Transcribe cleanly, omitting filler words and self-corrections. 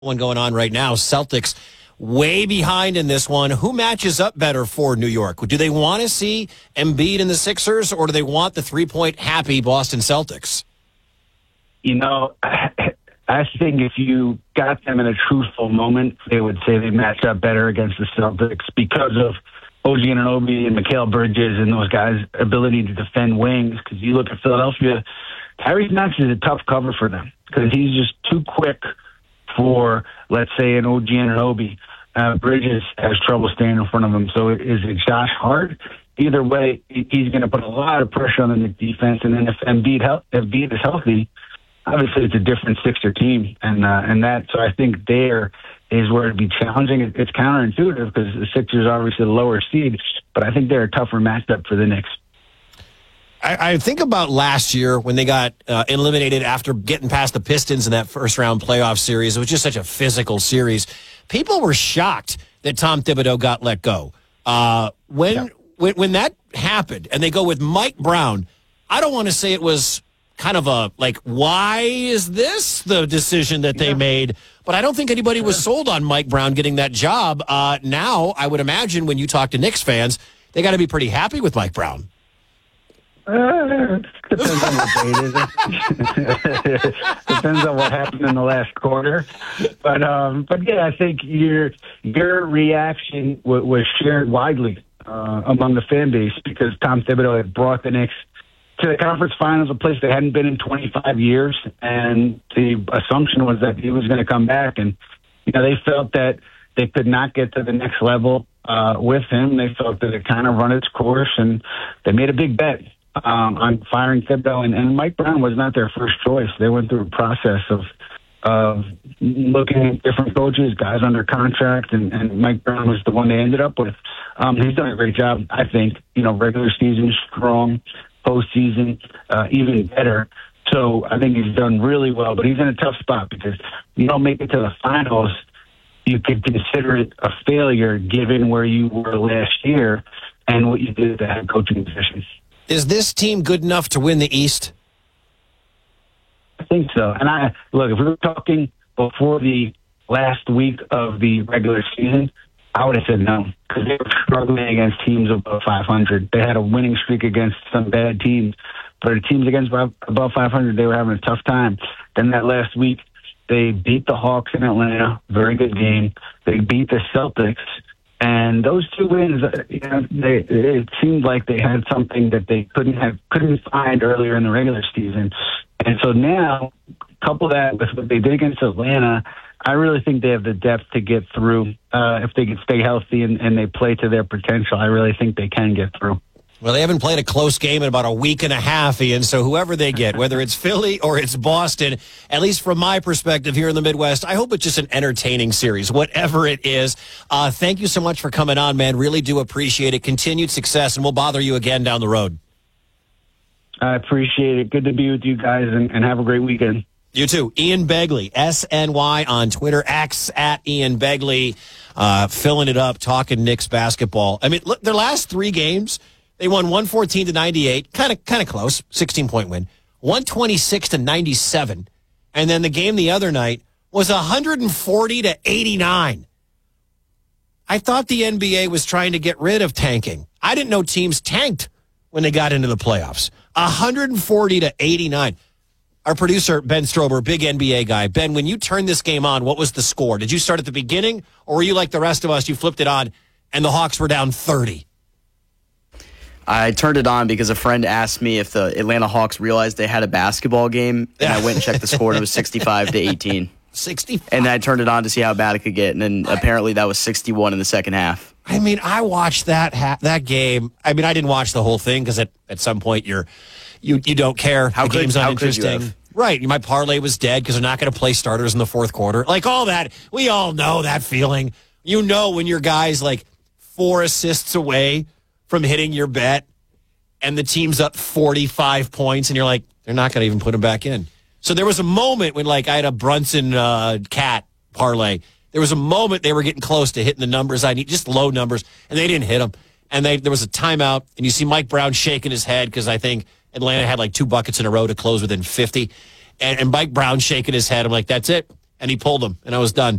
One going on right now. Celtics way behind in this one. Who matches up better for New York? Do they want to see Embiid in the Sixers, or do they want the 3-point happy Boston Celtics? You know, I think if you got them in a truthful moment, they would say they match up better against the Celtics because of OG Anunoby and Mikal Bridges and those guys' ability to defend wings. Because you look at Philadelphia, Tyrese Maxey is a tough cover for them because he's just too quick for, let's say, an OG Anunoby. Bridges has trouble staying in front of him. So is it Josh Hart? Either way, he's going to put a lot of pressure on the defense. And then if Embiid is healthy, obviously it's a different Sixer team. So I think there is where it'd be challenging. It's counterintuitive because the Sixers are obviously the lower seed, but I think they're a tougher matchup for the Knicks. I think about last year when they got eliminated after getting past the Pistons in that first-round playoff series. It was just such a physical series. People were shocked that Tom Thibodeau got let go. When that happened and they go with Mike Brown, I don't want to say it was kind of a, like, why is this the decision that they made? But I don't think anybody was sold on Mike Brown getting that job. Now, I would imagine when you talk to Knicks fans, they got to be pretty happy with Mike Brown. Depends on what day it is. Depends on what happened in the last quarter. But yeah, I think your reaction was shared widely among the fan base because Tom Thibodeau had brought the Knicks to the conference finals, a place they hadn't been in 25 years, and the assumption was that he was going to come back. And they felt that they could not get to the next level with him. They felt that it kind of run its course, and they made a big bet on firing Thibodeau, and Mike Brown was not their first choice. They went through a process of looking at different coaches, guys under contract, and Mike Brown was the one they ended up with. He's done a great job, I think. Regular season strong, postseason even better. So I think he's done really well, but he's in a tough spot because you don't make it to the finals. You could consider it a failure given where you were last year and what you did at the head coaching position. Is this team good enough to win the East? I think so. And look, if we were talking before the last week of the regular season, I would have said no because they were struggling against teams above 500. They had a winning streak against some bad teams, but the teams above 500, they were having a tough time. Then that last week, they beat the Hawks in Atlanta, very good game. They beat the Celtics. And those two wins, it seemed like they had something that they couldn't find earlier in the regular season. And so now, couple that with what they did against Atlanta, I really think they have the depth to get through. If they can stay healthy and they play to their potential, I really think they can get through. Well, they haven't played a close game in about a week and a half, Ian, so whoever they get, whether it's Philly or it's Boston, at least from my perspective here in the Midwest, I hope it's just an entertaining series, whatever it is. Thank you so much for coming on, man. Really do appreciate it. Continued success, and we'll bother you again down the road. I appreciate it. Good to be with you guys, and have a great weekend. You too. Ian Begley, SNY on Twitter, X at Ian Begley, filling it up, talking Knicks basketball. I mean, look, their last three games, they won 114-98, kind of close, 16-point win. 126-97, and then the game the other night was 140-89. I thought the NBA was trying to get rid of tanking. I didn't know teams tanked when they got into the playoffs. 140-89. Our producer, Ben Strober, big NBA guy. Ben, when you turned this game on, what was the score? Did you start at the beginning, or were you like the rest of us, you flipped it on, and the Hawks were down 30? I turned it on because a friend asked me if the Atlanta Hawks realized they had a basketball game, and I went and checked the score, and it was 65-18. 65? And then I turned it on to see how bad it could get, and then apparently that was 61 in the second half. I mean, I watched that game. I mean, I didn't watch the whole thing because at some point you don't care. The game's uninteresting. Right. My parlay was dead because they're not going to play starters in the fourth quarter. Like all that. We all know that feeling. You know when your guy's like 4 assists away from hitting your bet and the team's up 45 points and you're like, they're not going to even put him back in. So there was a moment when I had a Brunson Cat parlay. There was a moment they were getting close to hitting the numbers I need, just low numbers, and they didn't hit them. And there was a timeout, and you see Mike Brown shaking his head because I think Atlanta had 2 buckets in a row to close within 50. And Mike Brown shaking his head. I'm like, that's it. and he pulled him, and I was done.